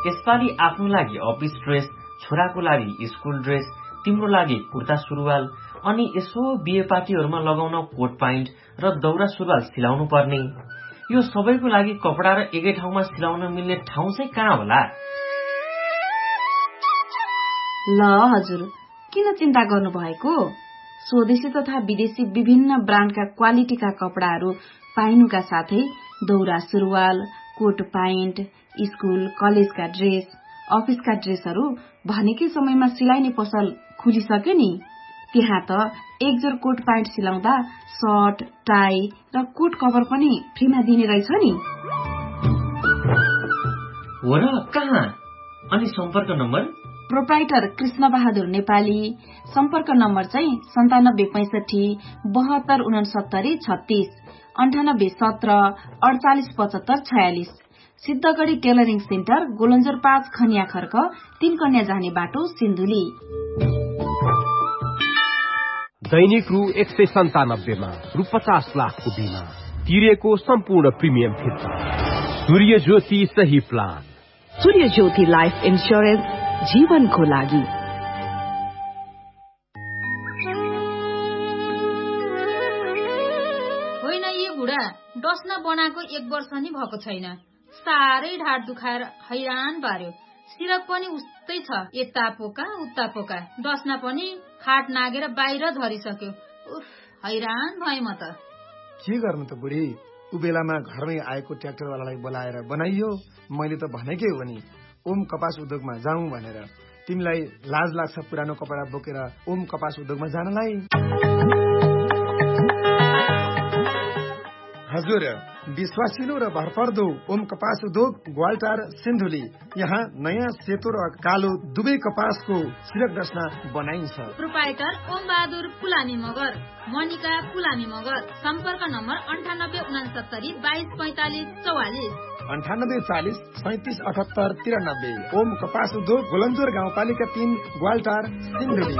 यसपालि आफ्नो लागि अफिस ड्रेस, छोराको लागि स्कुल ड्रेस, तिम्रो लागि कुर्ता सुरुवाल, अनि यसो बिहे पार्टीहरूमा लगाउन कोट प्यान्ट र दौरा सुरुवाल सिलाउनु पर्ने। यो सबैको लागि कपडा र एकै ठाउँमा सिलाउन मिल्ने ठाउँ चाहिँ कहाँ होला? ल हजुर, किन चिन्ता गर्नु भएको? स्वदेशी तथा विदेशी विभिन्न ब्रान्डका क्वालिटीका कपडाहरू पाइनुका साथै दौरा सुरुवाल, कोट प्यान्ट, स्कुल कलेजका ड्रेस, अफिसका ड्रेसहरू भनेकै समयमा सिलाइने पसल खुलिसक्यो नि। त्यहाँ त एक जोर कोट प्यान्ट सिलाउँदा सर्ट, टाई र कोट कभर पनि फ्रीमा दिने रहेछ नि। हो र? कहाँ? अनि सम्पर्क नम्बर? प्रोप्राइटर कृष्ण बहादुर नेपाली। सम्पर्क नम्बर चाहिँ 9765 7269 36 98 17 48 75 46। सिद्धगढ़ी टेलरिङ सेन्टर, गोलन्जर 5 खनिया खर्क, 3 कन्या जाने बाटो, सिन्धुली। दैनिक रु 197 मा रु 50 लाखको बिमा तिरेको सम्पूर्ण प्रिमियम फिर्ता। सूर्य ज्योति सही प्लान। सूर्य ज्योति लाइफ इन्स्योरेन्स, जीवनको लागि। होइन, यी बुढा डस्ना बनाएको 1 वर्ष नि भएको छैन। साह्रै ढाड दुखाएर हैरान पार्यो। सिरक पनि उस्तै छ, यता पोका उता पोका। डस्ना पनि खाट नागेर बाहिर झरिसक्यो। उफ, हैरान भए म त। के गर्नु त बुढी, उ बेलामा घरमै आएको ट्र्याक्टरवालालाई बोलाएर बनाइयो। मैले त भनेकै हो नि ओम कपास उद्योगमा जाउँ भनेर। तिमीलाई लाज लाग्छ पुरानो कपडा बोकेर ओम कपास उद्योगमा जानलाई? हजुर, विश्वासिलो र भरपर्दो ओम कपास उद्योग, ग्वालटार, सिन्धुली। यहाँ नयाँ सेतो र कालो दुवै कपासको सिरक डस्ना बनाइन्छ। प्रोप्राइटर ओम बहादुर पुलामी मगर, मनिका पुलामी मगर। सम्पर्क नम्बर 9869 22 45 44 98 40 37 78 93। ओम कपास उद्योग, गोलन्जोर गाउँपालिका 3, ग्वालटार, सिन्धुली।